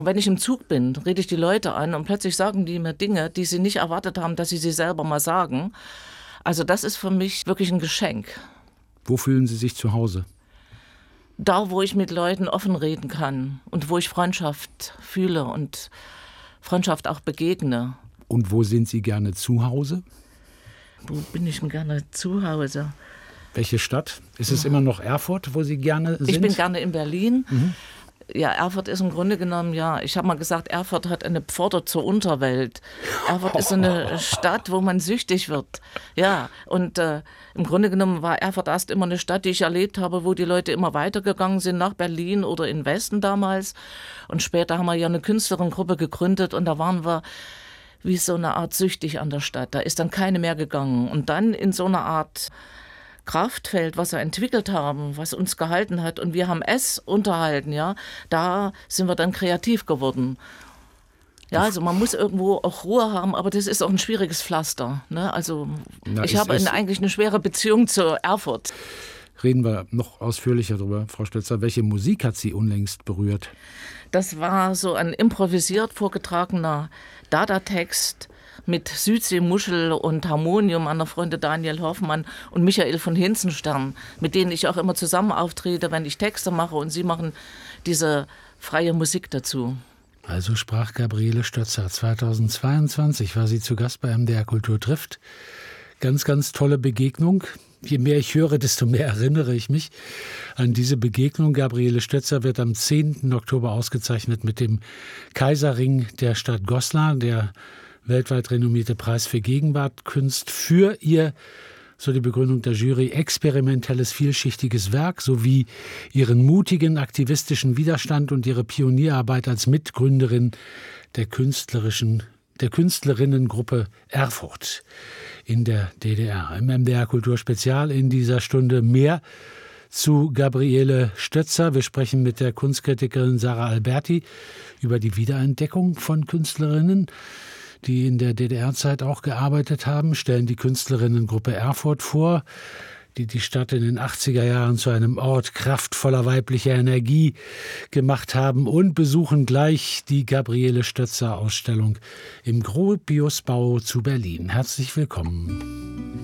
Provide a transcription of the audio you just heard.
Wenn ich im Zug bin, rede ich die Leute an und plötzlich sagen die mir Dinge, die sie nicht erwartet haben, dass sie selber mal sagen. Also das ist für mich wirklich ein Geschenk. Wo fühlen Sie sich zu Hause? Da, wo ich mit Leuten offen reden kann und wo ich Freundschaft fühle und Freundschaft auch begegne. Und wo sind Sie gerne zu Hause? Wo bin ich denn gerne zu Hause? Welche Stadt? Ist es immer noch Erfurt, wo Sie gerne sind? Ich bin gerne in Berlin. Ja, Erfurt ist im Grunde genommen, ich habe mal gesagt, Erfurt hat eine Pforte zur Unterwelt. Erfurt ist so eine Stadt, wo man süchtig wird. Ja, und im Grunde genommen war Erfurt erst immer eine Stadt, die ich erlebt habe, wo die Leute immer weitergegangen sind nach Berlin oder in den Westen damals. Und später haben wir ja eine Künstlerinnengruppe gegründet und da waren wir wie so eine Art süchtig an der Stadt. Da ist dann keine mehr gegangen. Und dann in so einer Art Kraftfeld, was wir entwickelt haben, was uns gehalten hat und wir haben es unterhalten, da sind wir dann kreativ geworden. Ja, also man muss irgendwo auch Ruhe haben, aber das ist auch ein schwieriges Pflaster. Ne? Also ich habe eigentlich eine schwere Beziehung zu Erfurt. Reden wir noch ausführlicher darüber, Frau Stötzer. Welche Musik hat Sie unlängst berührt? Das war so ein improvisiert vorgetragener Dada-Text mit Südseemuschel und Harmonium an der Freunde Daniel Hoffmann und Michael von Hinzenstern, mit denen ich auch immer zusammen auftrete, wenn ich Texte mache und sie machen diese freie Musik dazu. Also sprach Gabriele Stötzer. 2022 war sie zu Gast bei MDR Kultur trifft. Ganz, ganz tolle Begegnung. Je mehr ich höre, desto mehr erinnere ich mich an diese Begegnung. Gabriele Stötzer wird am 10. Oktober ausgezeichnet mit dem Kaiserring der Stadt Goslar, der weltweit renommierte Preis für Gegenwartkunst, für ihr, so die Begründung der Jury, experimentelles, vielschichtiges Werk sowie ihren mutigen aktivistischen Widerstand und ihre Pionierarbeit als Mitgründerin der Künstlerinnengruppe Erfurt in der DDR. Im MDR Kultur Spezial in dieser Stunde mehr zu Gabriele Stötzer. Wir sprechen mit der Kunstkritikerin Sarah Alberti über die Wiederentdeckung von Künstlerinnen, die in der DDR-Zeit auch gearbeitet haben, stellen die Künstlerinnengruppe Erfurt vor, die die Stadt in den 80er Jahren zu einem Ort kraftvoller weiblicher Energie gemacht haben und besuchen gleich die Gabriele Stötzer-Ausstellung im Gropiusbau zu Berlin. Herzlich willkommen.